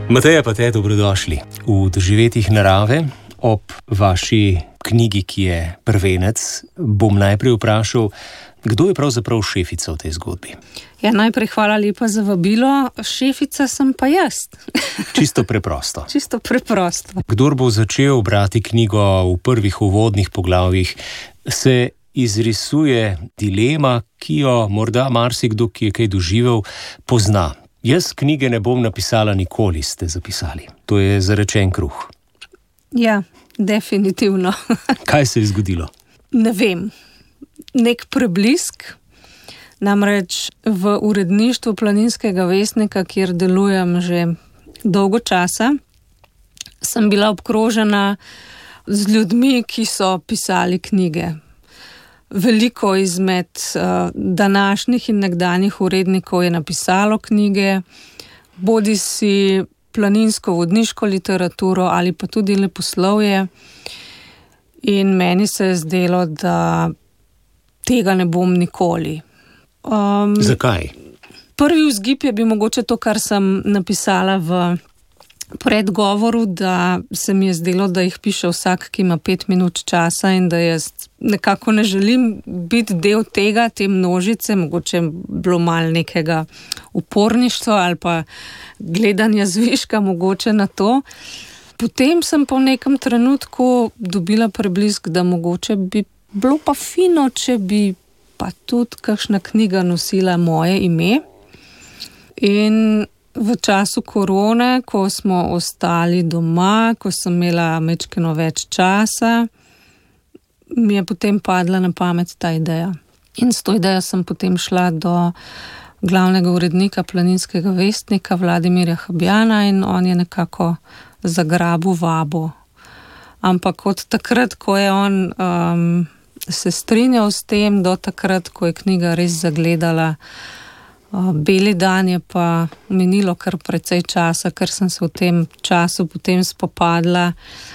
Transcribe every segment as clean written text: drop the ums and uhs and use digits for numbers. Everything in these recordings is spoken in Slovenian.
Mateja Pate, dobrodošli v Doživetjih narave. Ob vaši knjigi, ki je prvenec, bom najprej vprašal, kdo je pravzaprav šefica v tej zgodbi? Ja, najprej hvala lepa za vabilo. Šefica sem pa jaz. Čisto preprosto. Čisto preprosto. Kdor bo začel brati knjigo v prvih uvodnih poglavjih, se izrisuje dilema, ki jo morda marsikdo, ki je kaj doživel, pozna. Jaz knjige ne bom napisala nikoli, ste zapisali. To je zarečen kruh. Ja, definitivno. Kaj se je zgodilo? Ne vem. Nek preblisk. Namreč v uredništvu Planinskega vestnika, kjer delujem že dolgo časa, sem bila obkrožena z ljudmi, ki so pisali knjige. Veliko izmed današnjih in nekdanjih urednikov je napisalo knjige, bodisi planinsko-vodniško literaturo ali pa tudi leposlovje. In meni se je zdelo, da tega ne bom nikoli. Zakaj? Prvi vzgib je bil mogoče to, kar sem napisala v predgovoru, da se mi je zdelo, da jih piše vsak, ki ima 5 minut časa in da jaz nekako ne želim biti del tega, te množice, mogoče bilo malo nekega uporništva ali pa gledanja zviška mogoče na to. Potem sem po nekem trenutku dobila preblisk, da mogoče bi bilo pa fino, če bi pa tudi kakšna knjiga nosila moje ime. In v času korone, ko smo ostali doma, ko sem imela majčkeno več časa, mi je potem padla na pamet ta ideja. In s to idejo sem potem šla do glavnega urednika Planinskega vestnika Vladimirja Habjana in on je nekako zagrabil vabo. Ampak od takrat, ko je on se strinjal s tem, do takrat, ko je knjiga res zagledala beli dan, je pa minilo kar precej časa, ker sem se v tem času potem spopadla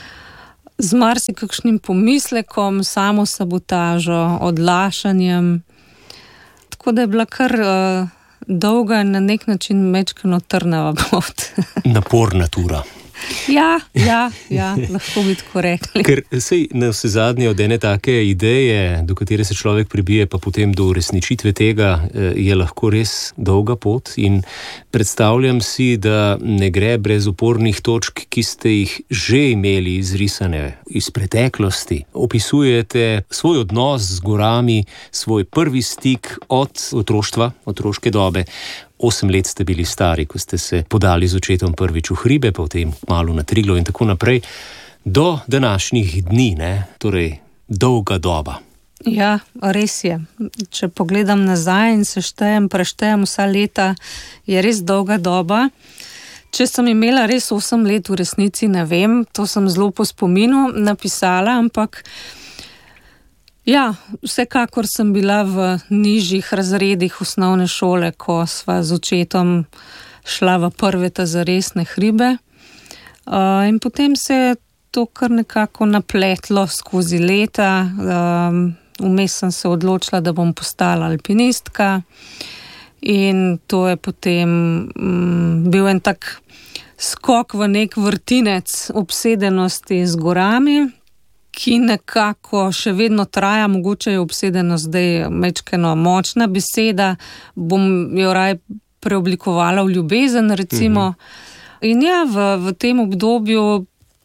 z marsikakšnim pomislekom, samosabotažo, odlašanjem. Tako da je bila kar dolga in na nek način majčkeno trnava pot. Naporna tura. Ja, lahko bi tako rekli. Ker sej na vsezadnje od ene take ideje, do katere se človek pribije, pa potem do uresničitve tega, je lahko res dolga pot in predstavljam si, da ne gre brez upornih točk, ki ste jih že imeli izrisane iz preteklosti. Opisujete svoj odnos z gorami, svoj prvi stik od otroštva, otroške dobe. 8 let ste bili stari, ko ste se podali z očetom prvič v hribe, pa potem kmalu na Triglav in tako naprej, do današnjih dni, ne? Torej dolga doba. Ja, res je. Če pogledam nazaj in preštejem vsa leta, je res dolga doba. Če sem imela res 8 let, v resnici ne vem, to sem zelo po spominu napisala, ampak ja, vsekakor sem bila v nižjih razredih osnovne šole, ko sva z očetom šla v prve zaresne hribe. In potem se je to kar nekako napletlo skozi leta. Vmes sem se odločila, da bom postala alpinistka. In to je potem bil en tak skok v nek vrtinec obsedenosti z gorami, ki nekako še vedno traja, mogoče je obsedenost zdaj majčkeno močna beseda, bom jo raje preoblikovala v ljubezen, recimo. In ja, v tem obdobju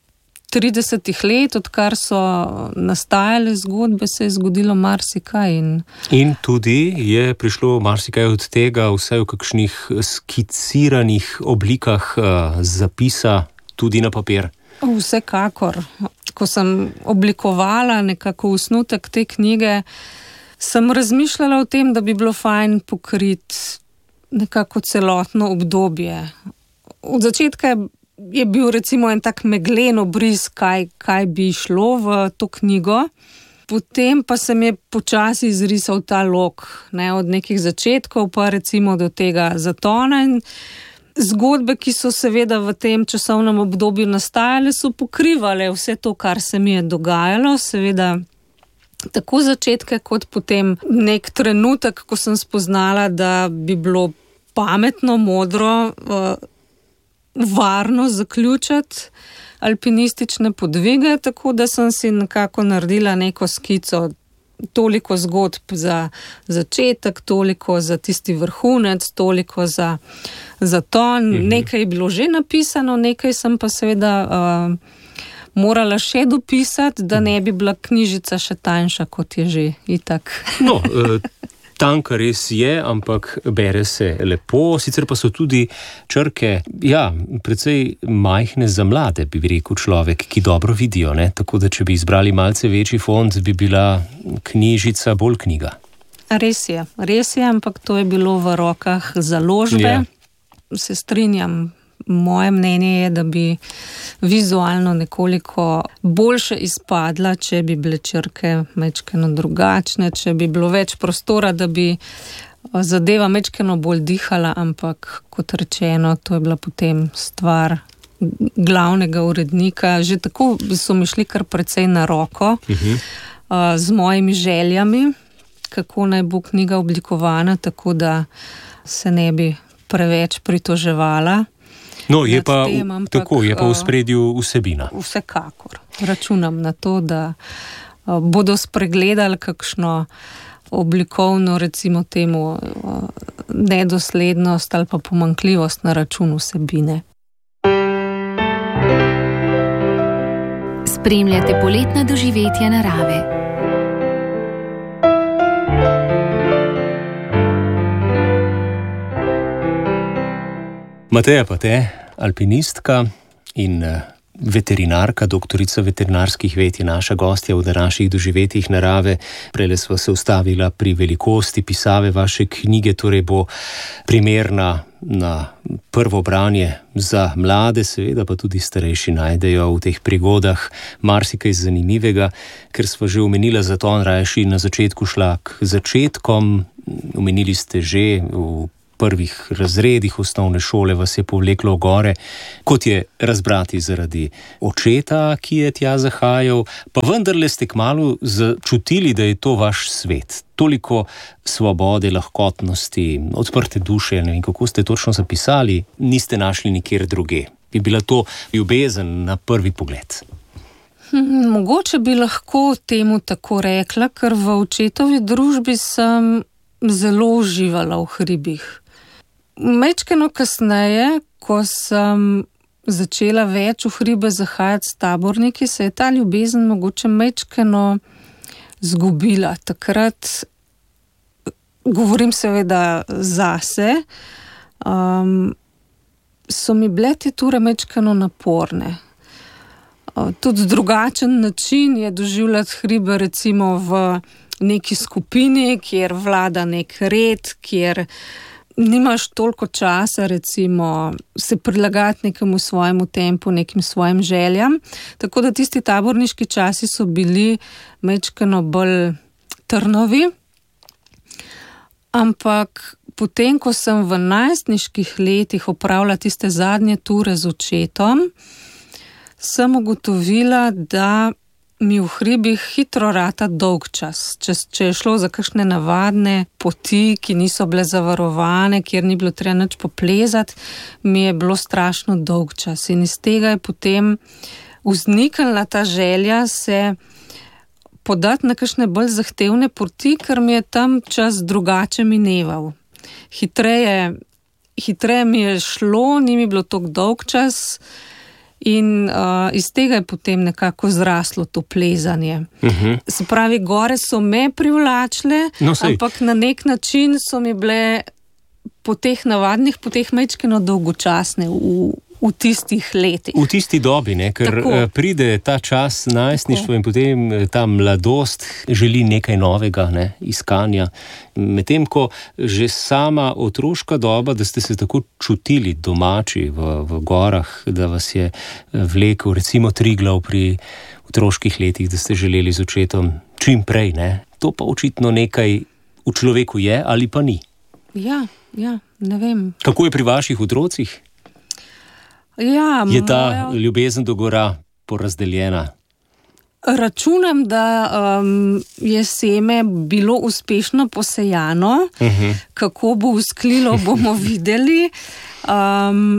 30 let, odkar so nastajale zgodbe, se je zgodilo marsikaj. In tudi je prišlo marsikaj od tega, vsaj v kakšnih skiciranih oblikah zapisa tudi na papir. Vsekakor. Ko sem oblikovala nekako osnutek te knjige, sem razmišljala o tem, da bi bilo fajn pokriti nekako celotno obdobje. Od začetka je bil recimo en tak meglen obris, kaj bi šlo v to knjigo. Potem pa se mi je počasi izrisal ta lok, ne, od nekih začetkov pa recimo do tega zatona in zgodbe, ki so seveda v tem časovnem obdobju nastajale, so pokrivale vse to, kar se mi je dogajalo. Seveda tako začetke, kot potem nek trenutek, ko sem spoznala, da bi bilo pametno, modro varno zaključiti alpinistične podvige, tako da sem si nekako naredila neko skico, toliko zgodb za začetek, toliko za tisti vrhunec, toliko za ton. Nekaj je bilo že napisano, nekaj sem pa seveda morala še dopisati, da ne bi bila knjižica še tanjša, kot je že itak. No, tanka res je, ampak bere se lepo, sicer pa so tudi črke, precej majhne za mlade, bi rekel človek, ki dobro vidijo, ne? Tako da, če bi izbrali malce večji font, bi bila knjižica bolj knjiga. Res je, ampak to je bilo v rokah založbe. Se strinjam, moje mnenje je, da bi vizualno nekoliko boljše izpadla, če bi bile črke majčkeno drugačne, če bi bilo več prostora, da bi zadeva majčkeno bolj dihala, ampak kot rečeno, to je bila potem stvar glavnega urednika. Že tako so mi šli kar precej na roko z mojimi željami, kako naj bo knjiga oblikovana, tako da se ne bi preveč pritoževala. No, je pa tako, je pa v spredju vsebina. Vsekakor. Računam na to, da bodo spregledali kakšno oblikovno, recimo temu, nedoslednost ali pa pomanjkljivost na račun vsebine. Spremljate poletna doživetja narave. Mateja Pate, alpinistka in veterinarka, doktorica veterinarskih ved, je naša gostja v današnjih doživetjih narave. Prejle sva se ustavila pri velikosti pisave vaše knjige, torej bo primerna na prvo branje za mlade, seveda pa tudi starejši najdejo v teh prigodah marsikaj zanimivega, ker sva že omenila zaton, rajši na začetku šla k začetkom. Omenili ste že v prvih razredih osnovne šole vas je povleklo v gore, kot je razbrati zaradi očeta, ki je tja zahajal, pa vendarle ste kmalu začutili, da je to vaš svet. Toliko svobode, lahkotnosti, odprte duše, ne vem, kako ste točno zapisali, niste našli nikjer druge. Bi bila to ljubezen na prvi pogled? Mogoče bi lahko temu tako rekla, ker v očetovi družbi sem zelo uživala v hribih. Majčkeno kasneje, ko sem začela več v hribe zahajati s taborniki, se je ta ljubezen mogoče majčkeno zgubila. Takrat, govorim seveda zase, so mi bile te ture majčkeno naporne. Tudi drugačen način je doživljati hribe, recimo v neki skupini, kjer vlada nek red, kjer nimaš toliko časa, recimo, se prilagati nekemu svojemu tempu, nekim svojim željam. Tako da tisti taborniški časi so bili majčkeno bolj trnovi. Ampak potem, ko sem v najstniških letih opravila tiste zadnje ture z očetom, sem ugotovila, da mi v hribih hitro rata dolg čas. Če je šlo za kakšne navadne poti, ki niso bile zavarovane, kjer ni bilo treba nič poplezati, mi je bilo strašno dolg čas. In iz tega je potem vzniknila ta želja se podati na kakšne bolj zahtevne poti, ker mi je tam čas drugače mineval. Hitreje mi je šlo, ni mi bilo toliko dolg čas. In iz tega je potem nekako zraslo to plezanje. Se pravi, gore so me privlačile, ampak na nek način so mi bile po teh navadnih poteh majčkeno dolgočasne v tistih letih. V tisti dobi, ne? Ker pride ta čas najstništvo in potem ta mladost želi nekaj novega, ne? Iskanja. Medtem ko že sama otroška doba, da ste se tako čutili domači v gorah, da vas je vlekel recimo Triglav pri otroških letih, da ste želeli z očetom čim prej, ne? To pa očitno nekaj v človeku je ali pa ni. Ja, ne vem. Kako je pri vaših otrocih? Ja, je ta ljubezen do gora porazdeljena? Računam, da je seme bilo uspešno posejano. Kako bo vzklilo, bomo videli.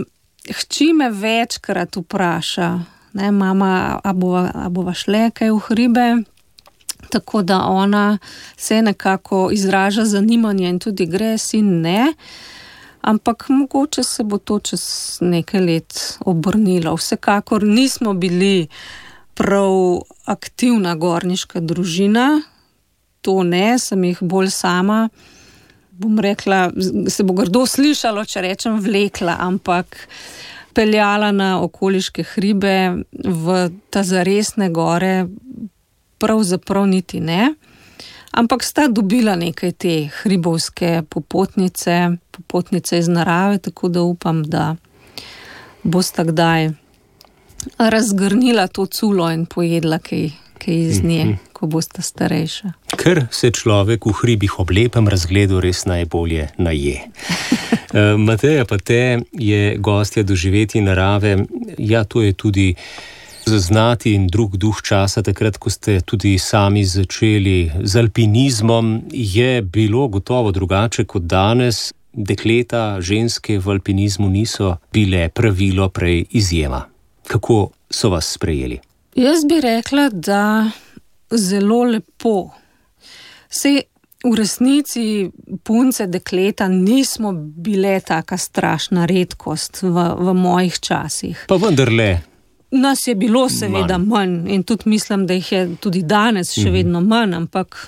hči me večkrat vpraša, ne, mama, a bova šle kaj v hribe, tako da ona se nekako izraža zanimanje in tudi gre, sin ne, ampak mogoče se bo to čez nekaj let obrnilo. Vsekakor nismo bili prav aktivna gorniška družina, to ne, sem jih bolj sama, bom rekla, se bo grdo slišalo, če rečem vlekla, ampak peljala na okoliške hribe v ta zaresne gore, pravzaprav niti ne, ampak sta dobila nekaj te hribovske popotnice iz narave, tako da upam, da bosta kdaj razgrnila to culo in pojedla kaj iz nje, ko bosta starejša. Ker se človek v hribih ob lepem razgledu res najbolje naje. Mateja Pate je gostja Doživetij narave. Ja, to je tudi zaznati in drug duh časa, takrat, ko ste tudi sami začeli z alpinizmom, je bilo gotovo drugače kot danes. Dekleta, ženske v alpinizmu niso bile pravilo, prej izjema. Kako so vas sprejeli? Jaz bi rekla, da zelo lepo. Saj v resnici punce, dekleta nismo bile taka strašna redkost v mojih časih. Pa vendarle. Nas je bilo seveda manj in tudi mislim, da jih je tudi danes še vedno manj, ampak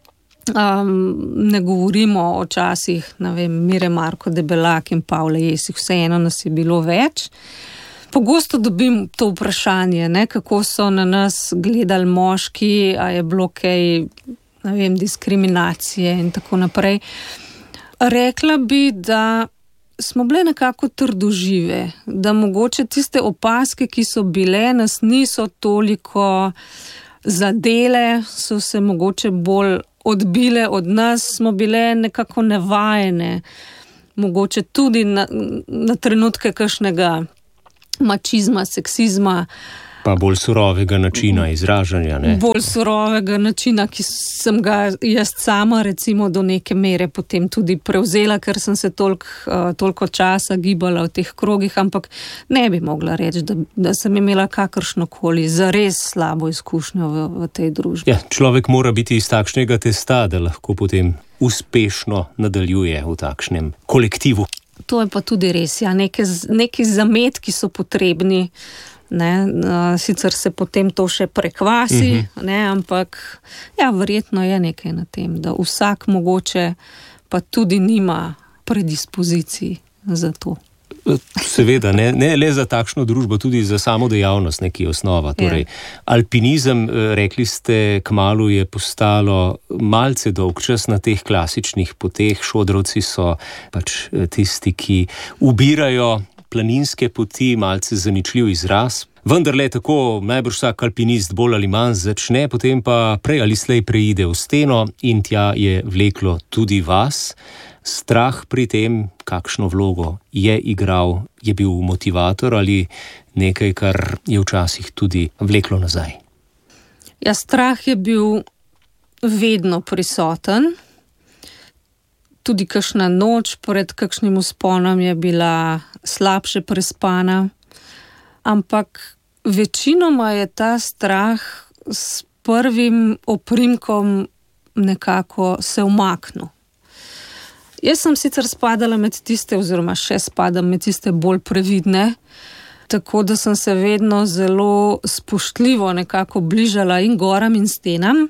ne govorimo o časih, ne vem, Mire Marko Debelak in Pavle Jesih, vseeno nas je bilo več. Pogosto dobim to vprašanje, ne, kako so na nas gledali moški, a je bilo kaj, ne vem, diskriminacije in tako naprej. Rekla bi, da smo bile nekako trdožive, da mogoče tiste opazke, ki so bile, nas niso toliko zadele, so se mogoče bolj odbile od nas, smo bile nekako nevajene, mogoče tudi na trenutke kakšnega mačizma, seksizma. Pa bolj surovega načina izražanja, ne? Bolj surovega načina, ki sem ga jaz sama recimo do neke mere potem tudi prevzela, ker sem se toliko časa gibala v teh krogih, ampak ne bi mogla reči, da sem imela kakršnokoli zares slabo izkušnjo v tej družbi. Ja, človek mora biti iz takšnega testa, da lahko potem uspešno nadaljuje v takšnem kolektivu. To je pa tudi res, ja, neki zametki so potrebni, ne, sicer se potem to še prekvasi, ne, ampak ja, verjetno je nekaj na tem, da vsak mogoče pa tudi nima predispozicij za to. Seveda, ne le za takšno družbo, tudi za samo dejavnost neki osnova. Torej, alpinizem, rekli ste, kmalu je postalo malce dolgčas na teh klasičnih poteh. Šodrovci so pač tisti, ki ubirajo planinske poti, malce zaničljiv izraz. Vendarle tako najbrž vsak alpinist bolj ali manj začne, potem pa prej ali slej preide v steno in tja je vleklo tudi vas. Strah pri tem, kakšno vlogo je igral, je bil motivator ali nekaj, kar je včasih tudi vleklo nazaj? Ja, strah je bil vedno prisoten. Tudi kakšna noč pred kakšnim vzponom je bila slabše prespana, ampak večinoma je ta strah s prvim oprimkom nekako se umaknil. Jaz sem sicer spadala med tiste, oziroma še spadam med tiste bolj previdne, tako da sem se vedno zelo spoštljivo nekako bližala in goram in stenam.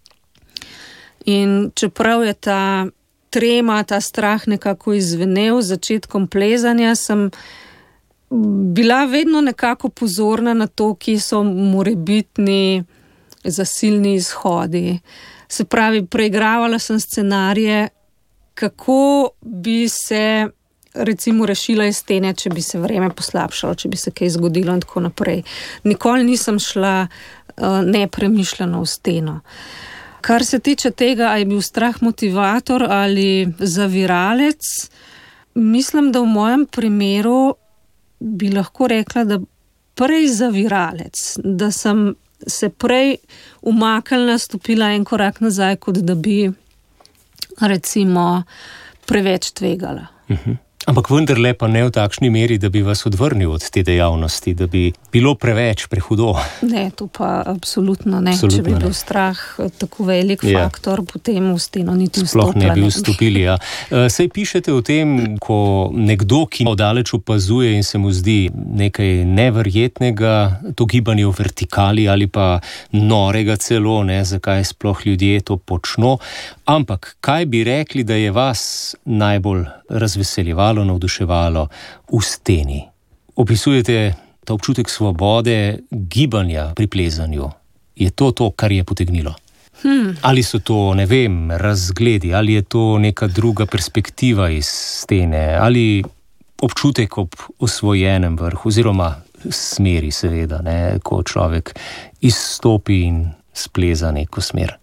In čeprav je ta trema, ta strah nekako izvenel z začetkom plezanja, sem bila vedno nekako pozorna na to, ki so morebitni zasilni izhodi. Se pravi, preigravala sem scenarije, kako bi se recimo rešila iz stene, če bi se vreme poslabšalo, če bi se kaj zgodilo in tako naprej. Nikoli nisem šla nepremišljeno v steno. Kar se tiče tega, ali je bil strah motivator ali zaviralec, mislim, da v mojem primeru bi lahko rekla, da prej zaviralec, da sem se prej umaknila, stopila en korak nazaj, kot da bi recimo preveč tvegala. Ampak vendarle pa ne v takšni meri, da bi vas odvrnil od te dejavnosti, da bi bilo preveč, prehudo. Ne, to pa absolutno ne. Če bi bil strah tako velik faktor, potem v steno niti vstopila. Sploh ne bi vstopili, ja. Saj pišete o tem, ko nekdo, ki odaleč opazuje in se mu zdi nekaj neverjetnega, to gibanje v vertikali ali pa norega celo, ne, zakaj sploh ljudje to počno. Ampak kaj bi rekli, da je vas najbolj razveseljevalo, navduševalo v steni? Opisujete ta občutek svobode gibanja pri plezanju. Je to, kar je potegnilo? Ali so to, ne vem, razgledi, ali je to neka druga perspektiva iz stene, ali občutek ob osvojenem vrhu, oziroma smeri seveda, ne, ko človek izstopi in spleza neko smer.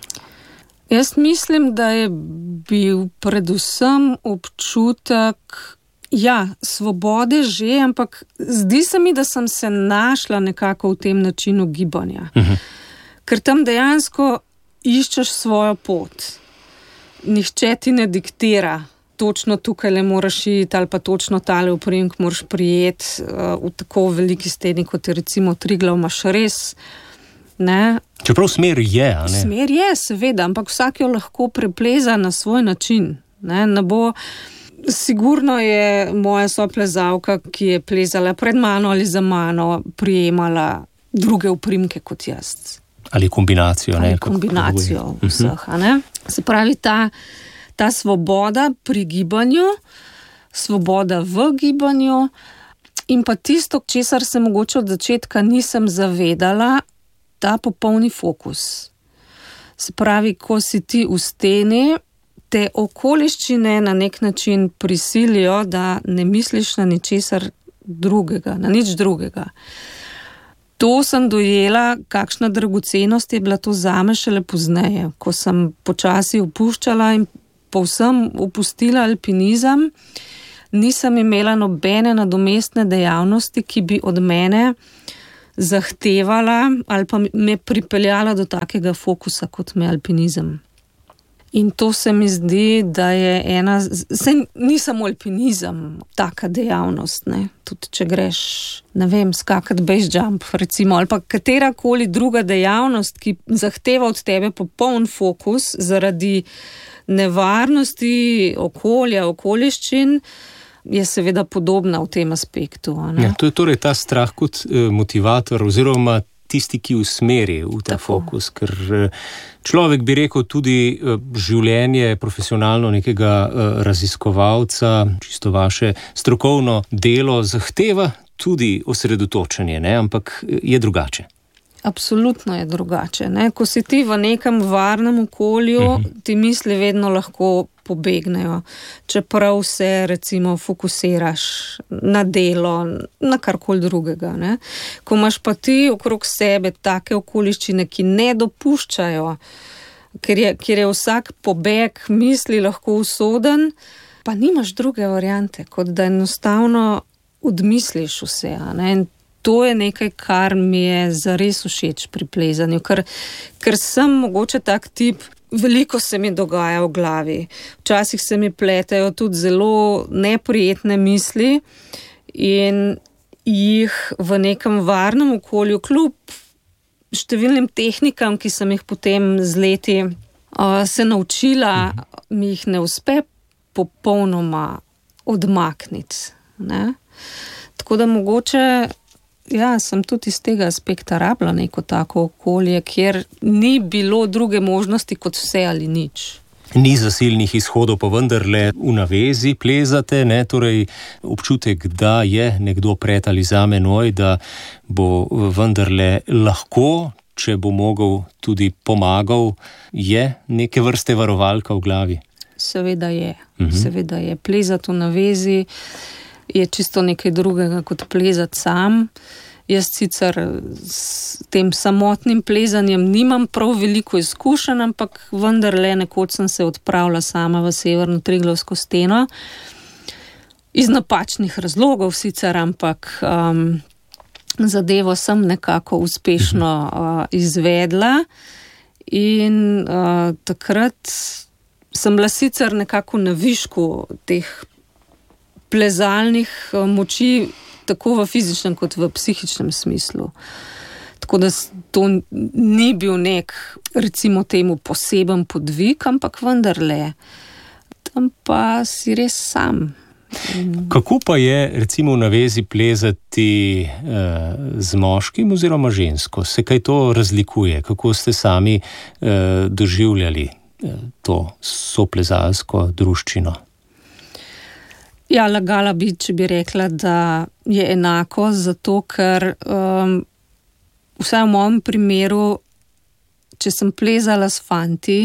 Jaz mislim, da je bil predvsem občutek, svobode že, ampak zdi se mi, da sem se našla nekako v tem načinu gibanja. Ker tam dejansko iščeš svojo pot. Nihče ti ne diktira, točno tukaj le moraš iti ali pa točno tale uprimek moraš prijeti v tako veliki steni, kot je recimo Triglav, imaš res. Ne? Čeprav smer je, a ne? Smer je, seveda, ampak vsak jo lahko prepleza na svoj način. Ne bo, sigurno je moja soplezalka, ki je plezala pred mano ali za mano, prijemala druge uprimke kot jaz. Ali kombinacijo, ne? Ali kombinacijo vseh, a ne? Se pravi, ta svoboda pri gibanju, svoboda v gibanju in pa tisto, česar se mogoče od začetka nisem zavedala, ta popolni fokus. Se pravi, ko si ti v steni, te okoliščine na nek način prisilijo, da ne misliš na ničesar drugega, na nič drugega. To sem dojela, kakšna dragocenost je bila to zame šele pozneje, ko sem počasi opuščala in povsem opustila alpinizem, nisem imela nobene nadomestne dejavnosti, ki bi od mene zahtevala ali pa me pripeljala do takega fokusa, kot me alpinizem. In to se mi zdi, da je ni samo alpinizem taka dejavnost, ne. Tudi če greš, ne vem, skakati base jump, recimo, ali pa katerakoli druga dejavnost, ki zahteva od tebe popoln fokus zaradi nevarnosti okolja, okoliščin, je seveda podobna v tem aspektu. Ja, to je torej ta strah kot motivator oziroma tisti, ki usmeri v ta fokus, ker človek bi rekel tudi življenje profesionalno nekega raziskovalca, čisto vaše strokovno delo zahteva tudi osredotočenje, ne? Ampak je drugače. Absolutno je drugače. Ne? Ko si ti v nekem varnem okolju, ti misli vedno lahko pobegnejo. Čeprav se recimo fokusiraš na delo, na karkoli drugega. Ne? Ko imaš pa ti okrog sebe take okoliščine, ki ne dopuščajo, ker je vsak pobeg misli lahko usoden, pa nimaš druge variante, kot da enostavno odmisliš vse. Ne? In to je nekaj, kar mi je zares všeč pri plezanju, ker sem mogoče tak tip, veliko se mi dogaja v glavi. Včasih se mi pletejo tudi zelo neprijetne misli in jih v nekem varnem okolju, kljub številnim tehnikam, ki sem jih potem z leti se naučila, mi jih ne uspe popolnoma odmakniti. Ne? Tako da mogoče sem tudi iz tega aspekta rabila neko tako okolje, kjer ni bilo druge možnosti kot vse ali nič. Ni zasilnih izhodov, pa vendarle v navezi plezate, ne? Torej občutek, da je nekdo pred ali za menoj, da bo vendarle lahko, če bo mogel, tudi pomagal, je neke vrste varovalka v glavi? Seveda je. Seveda je. Plezati v navezi je čisto nekaj drugega kot plezati sam. Jaz sicer s tem samotnim plezanjem nimam prav veliko izkušenj, ampak vendarle nekoč sem se odpravila sama v severno Triglavsko steno. Iz napačnih razlogov sicer, ampak zadevo sem nekako uspešno izvedla in takrat sem bila sicer nekako na višku teh plezalnih moči, tako v fizičnem kot v psihičnem smislu. Tako da to ni bil nek, recimo temu, poseben podvig, ampak vendarle. Tam pa si res sam. Kako pa je, recimo, v navezi plezati z moškim oziroma žensko? Se kaj to razlikuje? Kako ste sami doživljali to soplezalsko druščino? Ja, lagala bi, če bi rekla, da je enako, zato ker vsaj v mojem primeru, če sem plezala s fanti,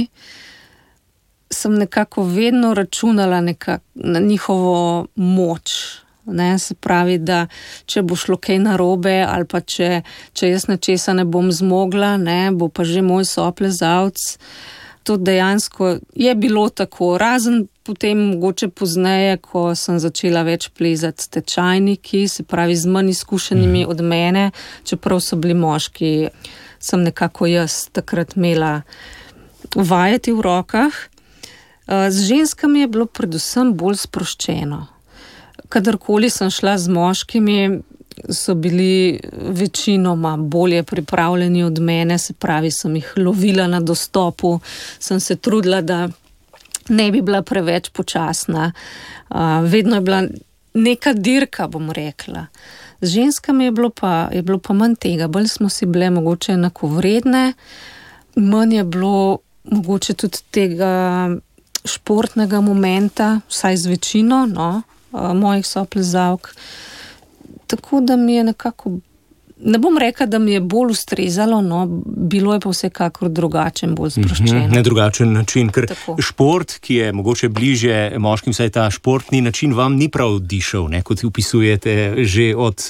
sem nekako vedno računala na njihovo moč. Ne? Se pravi, da če bo šlo kaj narobe ali pa če jaz nečesa ne bom zmogla, ne, bo pa že moj soplezalec. To dejansko je bilo tako, razen potem mogoče pozneje, ko sem začela več plezati s tečajniki, se pravi z manj izkušenimi od mene, čeprav so bili moški, sem nekako jaz takrat imela vajeti v rokah. Z ženskami je bilo predvsem bolj sproščeno. Kadarkoli sem šla z moškimi, so bili večinoma bolje pripravljeni od mene, se pravi, sem jih lovila na dostopu, sem se trudila, da ne bi bila preveč počasna. Vedno je bila neka dirka, bom rekla. Z ženskami je bilo pa manj tega, bolj smo si bile mogoče enakovredne, manj je bilo mogoče tudi tega športnega momenta, vsaj z večino, mojih soplezalk. Tako da mi je nekako, ne bom rekla, da mi je bolj ustrezalo, bilo je pa vsekakor drugačen, bolj sproščen. Na drugačen način, ker tako. Šport, ki je mogoče bliže moškim, vsaj ta športni način vam ni prav dišel, ne, kot opisujete že od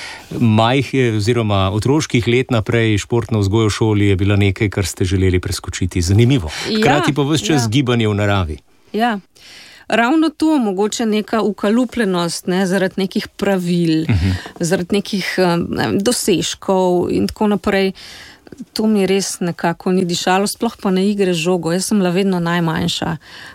oziroma otroških let naprej. Športna vzgoja v šoli je bila nekaj, kar ste želeli preskočiti. Zanimivo. Hkrati pa ves čas gibanje v naravi. Ja. Ravno to, mogoče neka ukalupljenost, zaradi nekih pravil, zaradi nekih dosežkov in tako naprej. To mi res nekako ni dišalo, sploh pa ne igre žogo. Jaz sem bila vedno najmanjša,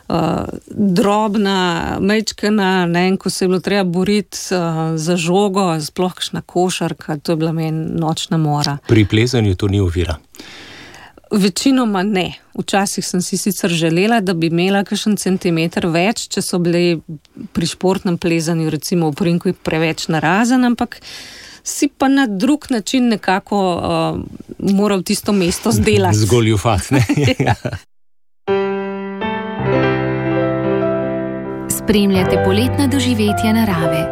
drobna, majčkena, ko se je bilo treba boriti za žogo, sploh kakšna košarka, to je bila meni nočna mora. Pri plezanju to ni ovira? Večinoma ne. Včasih sem si sicer želela, da bi imela kakšen centimeter več, če so bili pri športnem plezanju recimo v Prinku preveč narazen, ampak si pa na drug način nekako moral tisto mesto zdelati. Zgoljufat, ne? Ja. Spremljate poletna doživetja narave.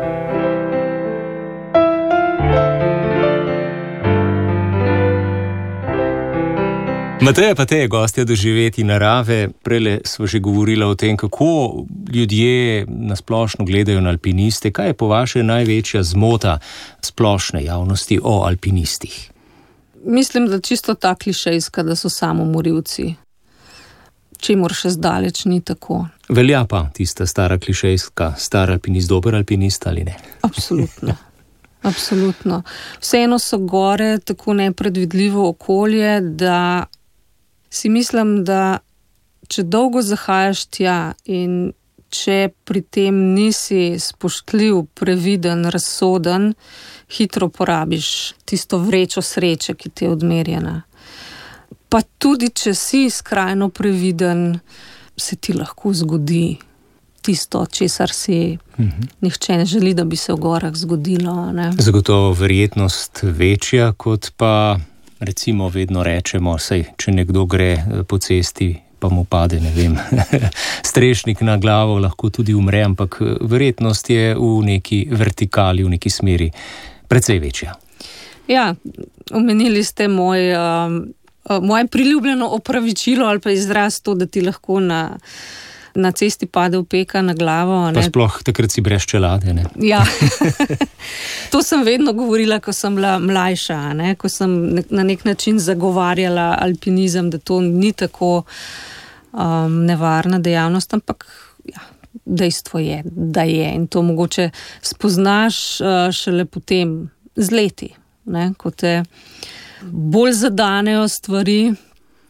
Mateja Pate je gostja doživetij narave. Prejle smo že govorili o tem, kako ljudje nasplošno gledajo na alpiniste. Kaj je po vaše največja zmota splošne javnosti o alpinistih? Mislim, da čisto ta klišejska, da so samomorilci. Čemur še zdaleč ni tako. Velja pa tista stara klišejska, star alpinist, dober alpinist ali ne? Absolutno. Absolutno. Vseeno so gore tako nepredvidljivo okolje, da si mislim, da če dolgo zahajaš tja in če pri tem nisi spoštljiv, previden, razsoden, hitro porabiš tisto vrečo sreče, ki ti je odmerjena. Pa tudi, če si skrajno previden, se ti lahko zgodi tisto, česar si nihče ne želi, da bi se v gorah zgodilo. Ne? Zagotovo verjetnost večja, kot pa recimo vedno rečemo, saj če nekdo gre po cesti, pa mu pade, ne vem, strešnik na glavo, lahko tudi umre, ampak verjetnost je v neki vertikali, v neki smeri precej večja. Ja, omenili ste moje priljubljeno opravičilo ali pa izraz to, da ti lahko na cesti pade opeka na glavo. Pa sploh takrat si brez čelade, ne? Ja, to sem vedno govorila, ko sem bila mlajša, ne? Ko sem na nek način zagovarjala alpinizem, da to ni tako nevarna dejavnost, ampak ja, dejstvo je, da je. In to mogoče spoznaš šele potem z leti, ne? Ko te bolj zadanejo stvari,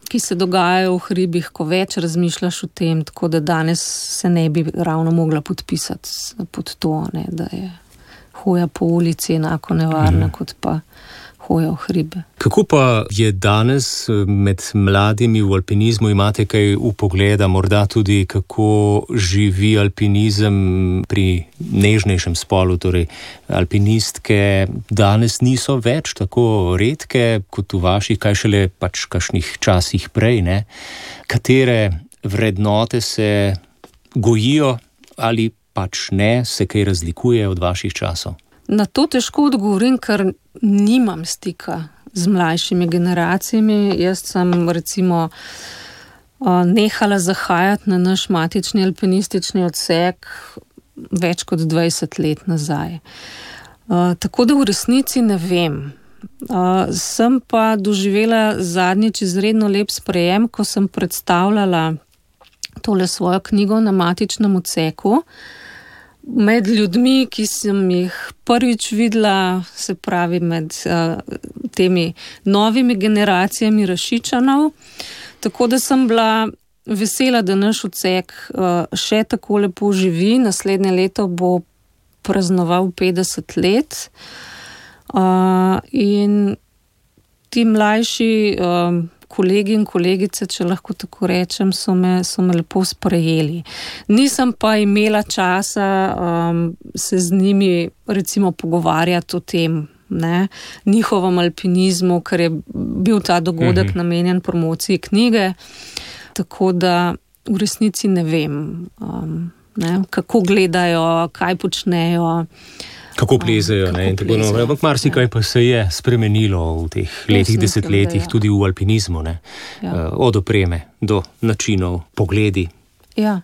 ki se dogajajo v hribih, ko več razmišljaš o tem, tako da danes se ne bi ravno mogla podpisati pod to, ne, da je hoja po ulici enako nevarna kot pa hoja v hribe. Kako pa je danes med mladimi v alpinizmu? Imate kaj vpogleda, morda tudi kako živi alpinizem pri nežnejšem spolu, torej alpinistke danes niso več tako redke kot v vaših, kaj šele pač kakšnih časih prej, ne? Katere vrednote se gojijo ali pač ne, se kaj razlikuje od vaših časov? Na to težko odgovorim, ker nimam stika z mlajšimi generacijami. Jaz sem recimo nehala zahajati na naš matični alpinistični odsek več kot 20 let nazaj. Tako da v resnici ne vem. Sem pa doživela zadnjič izredno lep sprejem, ko sem predstavljala tole svojo knjigo na matičnem odseku med ljudmi, ki sem jih prvič videla, se pravi med temi novimi generacijami Rašičanov. Tako da sem bila vesela, da naš odsek še tako lepo živi. Naslednje leto bo praznoval 50 let. In ti mlajši kolegi in kolegice, če lahko tako rečem, so me lepo sprejeli. Nisem pa imela časa se z njimi recimo pogovarjati o tem, ne, njihovem alpinizmu, ker je bil ta dogodek namenjen promociji knjige, tako da v resnici ne vem, ne, kako gledajo, kaj počnejo. Kako plezajo, ne, in tako naprej. Ampak marsikaj pa se je spremenilo v teh letih, desetletjih, tudi v alpinizmu, ne. Od opreme do načinov, pogledi. Ja.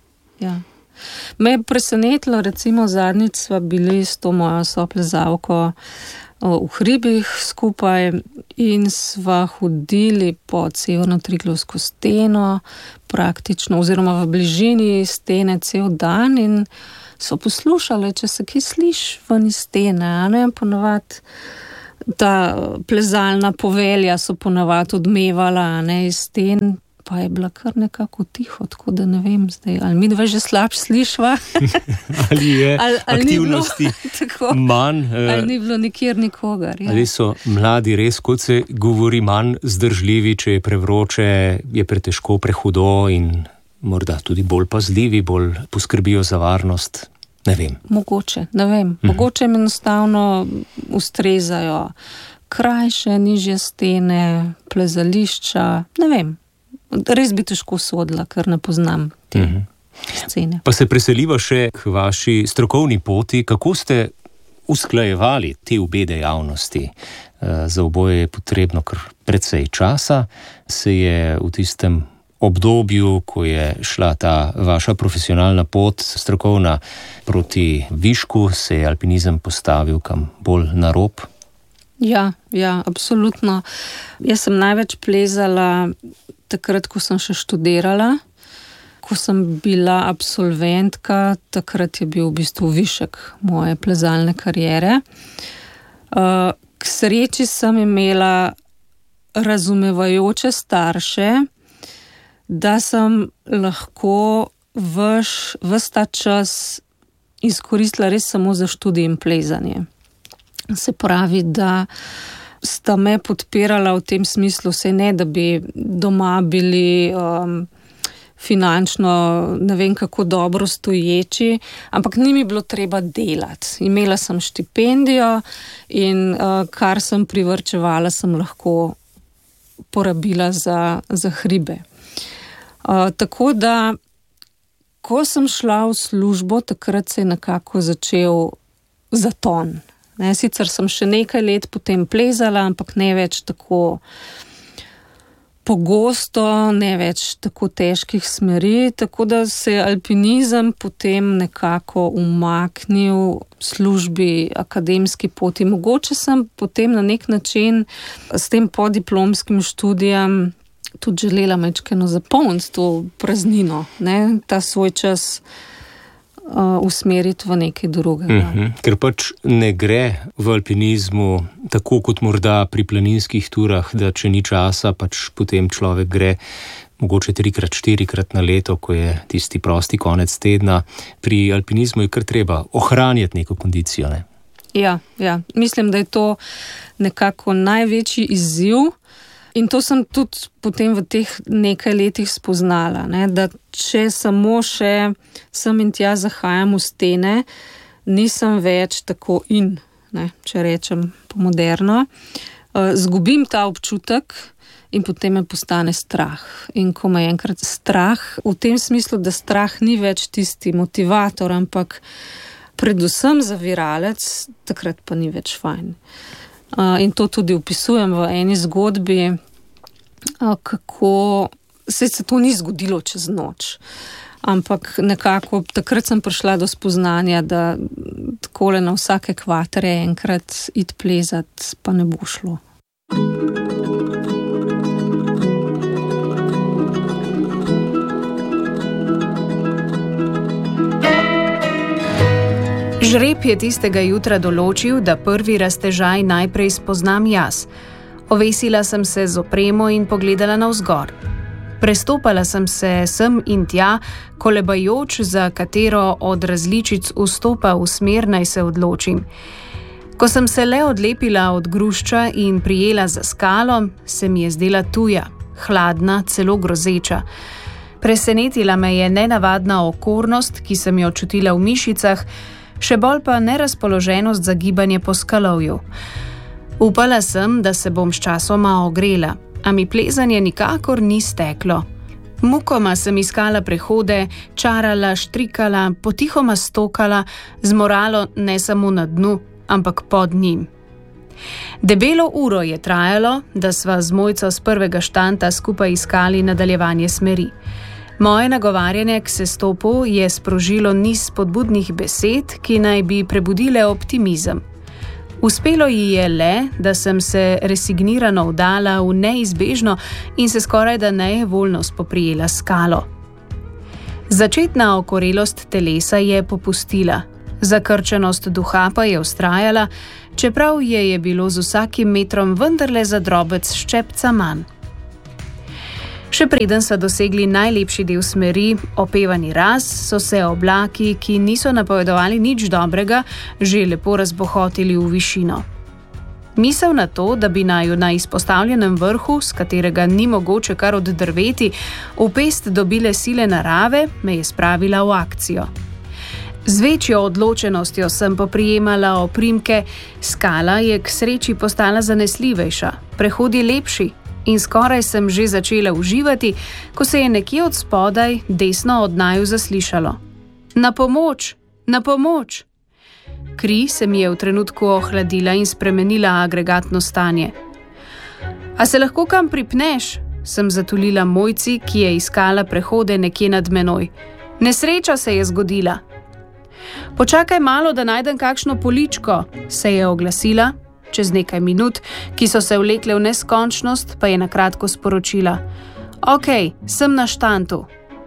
Me je presenetilo, recimo zadnjič sva bili s to mojo soplezalko v hribih skupaj in sva hodili po Severno-Triglavsko steno praktično, oziroma v bližini stene cel dan in so poslušali, če se kaj sliši ven iz stene, ne, ponavadi ta plezalna povelja so ponavadi odmevala, ne, iz sten, pa je bila kar nekako tiho, tako da ne vem zdaj, ali midva že slabš slišva, ali je aktivnosti manj, ali ni bilo nikjer nikogar. Ja. Ali so mladi res, kot se govori, manj zdržljivi, če je prevroče, je pretežko, prehudo in morda tudi bolj pazljivi, bolj poskrbijo za varnost, ne vem. Mogoče, ne vem. Mogoče jim enostavno ustrezajo krajše, nižje stene, plezališča, ne vem. Res bi težko sodila, ker ne poznam te scene. Pa se preseliva še k vaši strokovni poti. Kako ste usklajevali te obe dejavnosti? Za oboje je potrebno kar precej časa. Se je v tistem obdobju, ko je šla ta vaša profesionalna pot, strokovna, proti višku, se je alpinizem postavil kam bolj na rob? Ja, absolutno. Jaz sem največ plezala takrat, ko sem še študirala. Ko sem bila absolventka, takrat je bil v bistvu višek moje plezalne kariere. K sreči sem imela razumevajoče starše, da sem lahko ves ta čas izkoristila res samo za študij in plezanje. Se pravi, da sta me podpirala v tem smislu, saj ne, da bi doma bili finančno ne vem kako dobro stoječi, ampak ni mi bilo treba delati. Imela sem štipendijo in kar sem privrčevala, sem lahko porabila za hribe. Tako da, ko sem šla v službo, takrat se je nekako začel zaton. Ne, sicer sem še nekaj let potem plezala, ampak ne več tako pogosto, ne več tako težkih smeri, tako da se je alpinizem potem nekako umaknil službi, akademski poti. Mogoče sem potem na nek način s tem podiplomskim študijem tudi želela majčkeno zapolniti to praznino, ne, ta svoj čas usmeriti v nekaj drugega. Ker pač ne gre v alpinizmu tako kot morda pri planinskih turah, da če ni časa, pač potem človek gre mogoče 3-krat, 4-krat na leto, ko je tisti prosti konec tedna. Pri alpinizmu je kar treba ohranjati neko kondicijo, ne? Ja. Mislim, da je to nekako največji izziv in to sem tudi potem v teh nekaj letih spoznala, ne? Da če samo še sem in tja zahajam v stene, nisem več tako ne? Če rečem po moderno. Zgubim ta občutek in potem me postane strah. In ko me je enkrat strah, v tem smislu, da strah ni več tisti motivator, ampak predvsem zaviralec, takrat pa ni več fajn. In to tudi opisujem v eni zgodbi, kako se to ni zgodilo čez noč. Ampak nekako takrat sem prišla do spoznanja, da takole na vsake kvatre enkrat iti plezat, pa ne bo šlo. Žreb je tistega jutra določil, da prvi raztežaj najprej spoznam jaz. Ovesila sem se z opremo in pogledala navzgor. Prestopala sem se sem in tja, kolebajoč, za katero od različic vstopa v smer naj se odločim. Ko sem se le odlepila od grušča in prijela za skalo, se mi je zdela tuja, hladna, celo grozeča. Presenetila me je nenavadna okornost, ki sem jo čutila v mišicah, še bolj pa nerazpoloženost za gibanje po skalovju. Upala sem, da se bom sčasoma ogrela, a mi plezanje nikakor ni steklo. Mukoma sem iskala prehode, čarala, štrikala, potihoma stokala, z moralo ne samo na dnu, ampak pod njim. Debelo uro je trajalo, da sva z Mojco z prvega štanta skupaj iskali nadaljevanje smeri. Moje nagovarjanje k sestopu je sprožilo niz spodbudnih besed, ki naj bi prebudile optimizem. Uspelo ji je le, da sem se resignirano vdala v neizbežno in se skorajda nejevoljno spoprijela s skalo. Začetna okorelost telesa je popustila, zakrčenost duha pa je vztrajala, čeprav je bilo z vsakim metrom vendarle za drobec ščepca manj. Še preden so dosegli najlepši del smeri, opevani raz, so se oblaki, ki niso napovedovali nič dobrega, že lepo razbohotili v višino. Misel na to, da bi naju na izpostavljenem vrhu, s katerega ni mogoče kar oddrveti, v pest dobile sile narave, me je spravila v akcijo. Z večjo odločenostjo sem poprijemala oprimke, skala je k sreči postala zanesljivejša, prehodi lepši, in skoraj sem že začela uživati, ko se je nekje od spodaj desno od naju zaslišalo. Na pomoč! Na pomoč! Kri se mi je v trenutku ohladila in spremenila agregatno stanje. A se lahko kam pripneš? Sem zatulila Mojci, ki je iskala prehode nekje nad menoj. Nesreča se je zgodila. Počakaj malo, da najdem kakšno poličko, se je oglasila. Čez nekaj minut, ki so se vlekle v neskončnost, pa je nakratko sporočila: Okej, sem na štantu.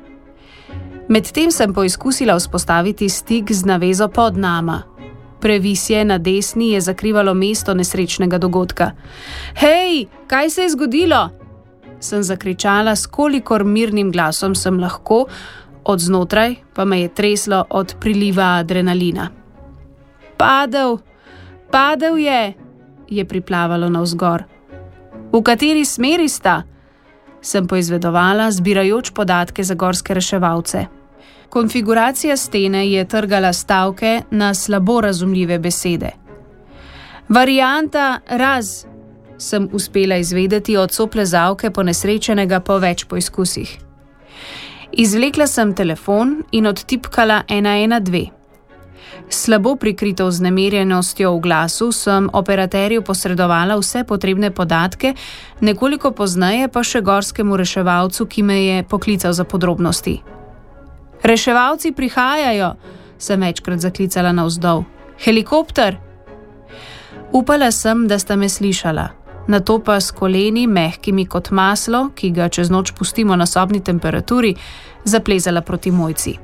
Medtem sem poizkusila vzpostaviti stik z navezo pod nama. Previsje na desni je zakrivalo mesto nesrečnega dogodka. Hej, kaj se je zgodilo? Sem zakričala s kolikor mirnim glasom sem lahko, od znotraj pa me je treslo od priliva adrenalina. Padel je priplavalo navzgor. V kateri smeri sta? Sem poizvedovala, zbirajoč podatke za gorske reševalce. Konfiguracija stene je trgala stavke na slabo razumljive besede. Varianta raz, sem uspela izvedeti od soplezalke ponesrečenega po več poizkusih. Izvlekla sem telefon in odtipkala 112. Slabo prikrito vznemirjenostjo v glasu sem operaterju posredovala vse potrebne podatke, nekoliko pozneje pa še gorskemu reševalcu, ki me je poklical za podrobnosti. Reševalci prihajajo, sem večkrat zaklicala navzdol. Helikopter! Upala sem, da sta me slišala. Nato pa s koleni, mehkimi kot maslo, ki ga čez noč pustimo na sobni temperaturi, zaplezala proti Mojci.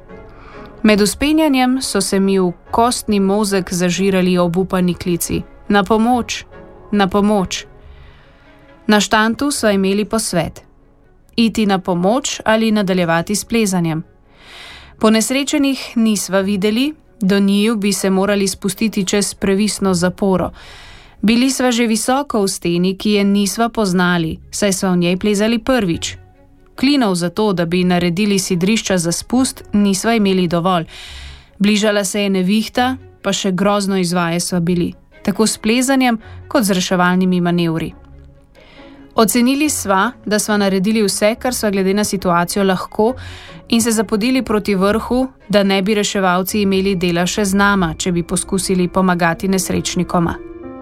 Med vzpenjanjem so se mi v kostni mozek zažirali obupani klici. Na pomoč, na pomoč. Na štantu so imeli posvet. Iti na pomoč ali nadaljevati s plezanjem. Ponesrečenih nisva videli, do njiju bi se morali spustiti čez previsno zaporo. Bili sva že visoko v steni, ki je nisva poznali, saj sva v njej plezali prvič. Klinov za to, da bi naredili sidrišča za spust, nisva imeli dovolj. Bližala se je nevihta, pa še grozno izvaje sva bili, tako s plezanjem kot z reševalnimi manevri. Ocenili sva, da sva naredili vse, kar sva glede na situacijo lahko, in se zapodili proti vrhu, da ne bi reševalci imeli dela še z nama, če bi poskusili pomagati nesrečnikoma.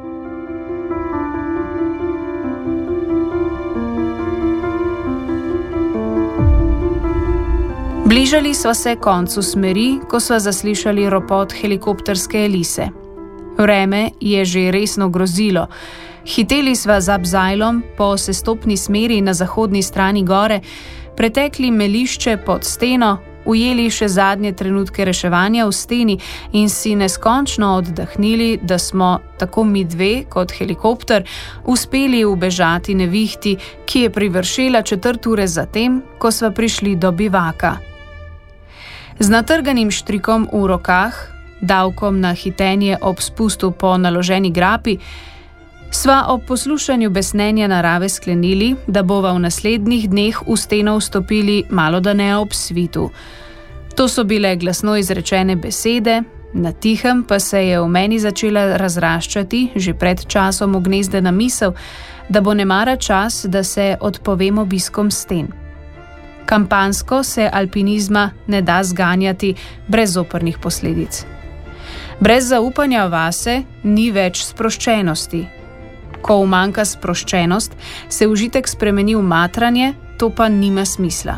Bližali sva se koncu smeri, ko sva zaslišali ropot helikopterske elise. Vreme je že resno grozilo. Hiteli sva z Abzajlom po sestopni smeri na zahodni strani gore, pretekli melišče pod steno, ujeli še zadnje trenutke reševanja v steni in si neskončno oddahnili, da smo, tako mi dve kot helikopter, uspeli ubežati nevihti, ki je privršila 1/4 ure zatem, ko sva prišli do bivaka. Z natrganim štrikom v rokah, davkom na hitenje ob spustu po naloženi grapi, sva ob poslušanju besnenja narave sklenili, da bova v naslednjih dneh v steno vstopili malodane ob svitu. To so bile glasno izrečene besede, na tihem pa se je v meni začela razraščati že pred časom ugnezdena misel, da bo nemara čas, da se odpovem obiskom sten. Kampansko se alpinizma ne da zganjati brez zoprnih posledic. Brez zaupanja vase ni več sproščenosti. Ko umanjka sproščenost, se užitek spremeni v matranje, to pa nima smisla.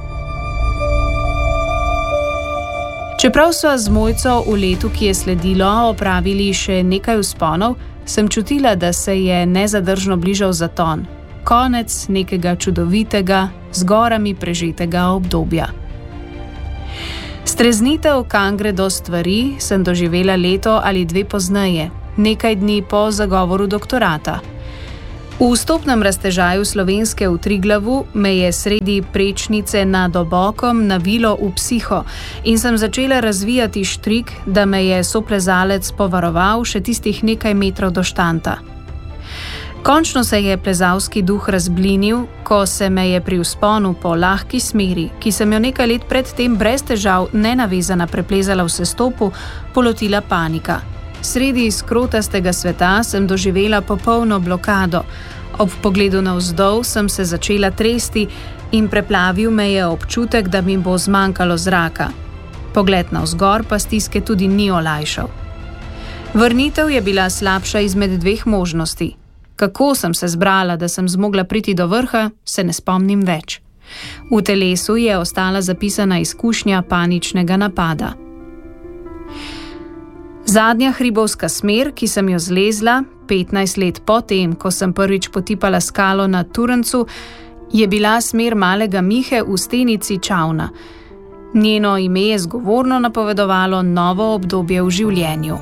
Čeprav so z Mojco v letu, ki je sledilo, opravili še nekaj vzponov, sem čutila, da se je nezadržno bližal zaton. Konec nekega čudovitega, z gorami prežetega obdobja. Streznitev, kam gredo stvari, sem doživela leto ali dve pozneje, nekaj dni po zagovoru doktorata. V vstopnem raztežaju Slovenske v Triglavu me je sredi prečnice nad obokom navilo v psiho in sem začela razvijati štrik, da me je soplezalec povaroval še tistih nekaj metrov do štanta. Končno se je plezalski duh razblinil, ko se me je pri vzponu po lahki smeri, ki sem jo nekaj let predtem brez težav nenavezana preplezala v sestopu, polotila panika. Sredi skrotastega sveta sem doživela popolno blokado. Ob pogledu navzdol sem se začela tresti in preplavil me je občutek, da mi bo zmanjkalo zraka. Pogled navzgor pa stiske tudi ni olajšal. Vrnitev je bila slabša izmed dveh možnosti. Kako sem se zbrala, da sem zmogla priti do vrha, se ne spomnim več. V telesu je ostala zapisana izkušnja paničnega napada. Zadnja hribovska smer, ki sem jo zlezla, 15 let potem, ko sem prvič potipala skalo na Turencu, je bila smer malega Mihe v stenici Čavna. Njeno ime je zgovorno napovedovalo novo obdobje v življenju.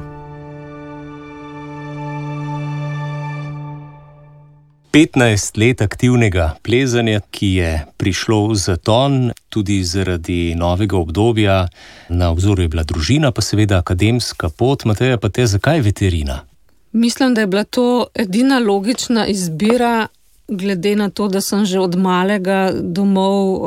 15 let aktivnega plezanja, ki je prišlo v zaton tudi zaradi novega obdobja. Na obzoru je bila družina, pa seveda akademska pot. Mateja, pa te zakaj veterina? Mislim, da je bila to edina logična izbira, glede na to, da sem že od malega domov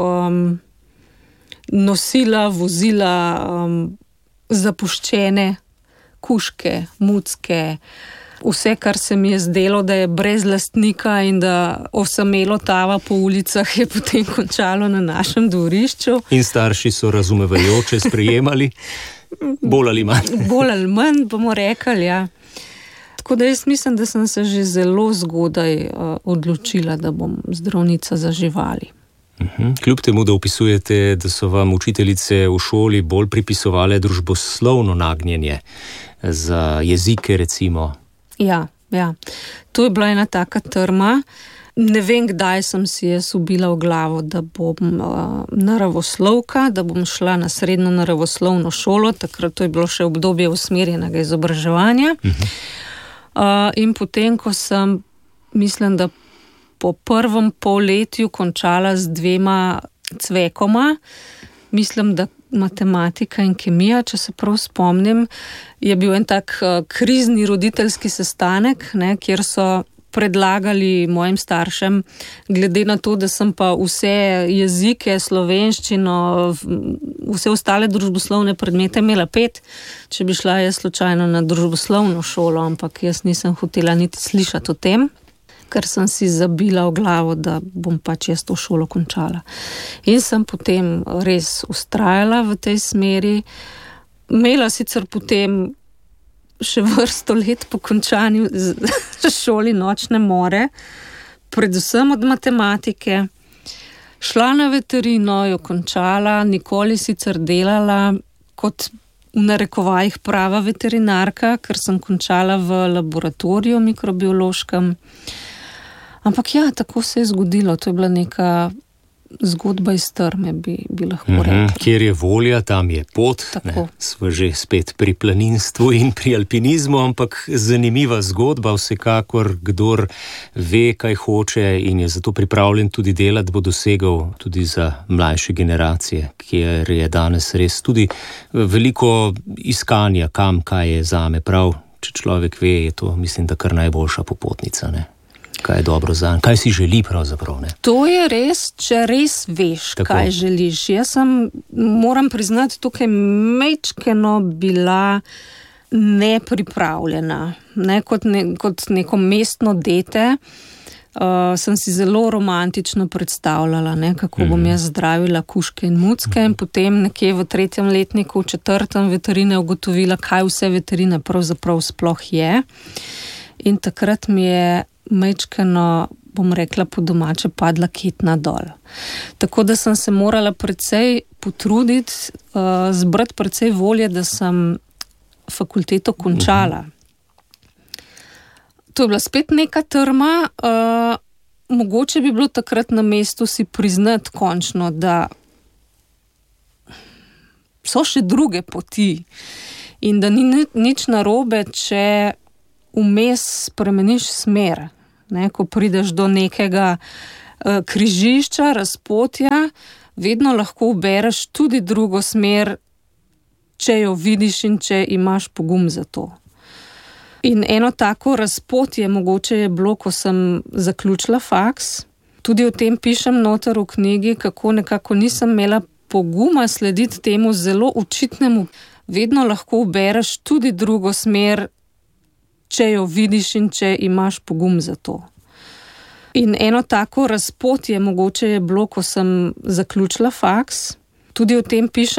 nosila, vozila zapuščene kužke, mucke, vse, kar se mi je zdelo, da je brez lastnika in da osamelo tava po ulicah, je potem končalo na našem dvorišču. In starši so razumevajoče sprejemali, bolj ali manj. Bolj ali manj, bomo rekli, ja. Tako da jaz mislim, da sem se že zelo zgodaj odločila, da bom zdravnica za živali. Kljub temu, da opisujete, da so vam učiteljice v šoli bolj pripisovale družboslovno nagnjenje za jezike, recimo. Ja. To je bila ena taka trma. Ne vem, kdaj sem si jaz ubila v glavo, da bom naravoslovka, da bom šla na srednjo naravoslovno šolo. Takrat to je bilo še obdobje usmerjenega izobraževanja. In potem, ko sem, mislim, da po prvem polletju končala z 2 cvekoma, mislim, da matematika in kemija, če se prav spomnim, je bil en tak krizni roditeljski sestanek, ne, kjer so predlagali mojim staršem, glede na to, da sem pa vse jezike, slovenščino, vse ostale družboslovne predmete imela 5, če bi šla jaz slučajno na družboslovno šolo, ampak jaz nisem hotela niti slišati o tem, ker sem si zabila v glavo, da bom pač jaz to šolo končala. In sem potem res ustrajala v tej smeri. Imela sicer potem še vrsto let po končanju šoli nočne more, predvsem od matematike. Šla na veterino, jo končala, nikoli sicer delala kot v narekovajih prava veterinarka, ker sem končala v laboratoriju mikrobiološkem. Ampak ja, tako se je zgodilo. To je bila neka zgodba iz trme, bi lahko rekla. Kjer je volja, tam je pot. Sva že spet pri planinstvu in pri alpinizmu, ampak zanimiva zgodba, vsekakor kdor ve, kaj hoče in je zato pripravljen tudi delati, bo dosegel tudi za mlajše generacije, kjer je danes res tudi veliko iskanja, kaj je zame prav. Če človek ve, je to, mislim, da kar najboljša popotnica, ne? Kaj je dobro zanj, kaj si želi pravzaprav, ne? To je res, če res veš, tako, kaj želiš. Jaz sem, moram priznati, tukaj mečkeno bila nepripravljena. Ne, kot neko mestno dete sem si zelo romantično predstavljala, ne, kako bom jaz zdravila kužke in mucke, in potem nekje v 3. letniku, v 4. veterine ugotovila, kaj vse veterina pravzaprav sploh je. In takrat mi je mečkeno, bom rekla po domače, padla ketna dol. Tako da sem se morala precej potruditi, zbrati precej volje, da sem fakulteto končala. To je bila spet neka trma, mogoče bi bilo takrat na mestu si priznati končno, da so še druge poti in da ni nič narobe, če vmes spremeniš smer. Ne, ko prideš do nekega križišča, razpotja, vedno lahko ubereš tudi drugo smer, če jo vidiš in če imaš pogum za to. In eno tako razpotje mogoče je bilo, ko sem zaključila faks. Tudi o tem pišem noter v knjigi, kako nekako nisem imela poguma slediti temu zelo očitnemu. Vedno lahko ubereš tudi drugo smer, če jo vidiš in če imaš pogum za to. In eno tako razpotje mogoče je bilo, ko sem zaključila faks. Tudi o tem pišem